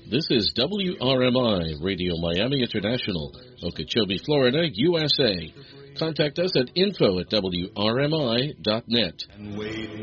This is WRMI Radio Miami International, Okeechobee, Florida, USA. Contact us at info@wrmi.net.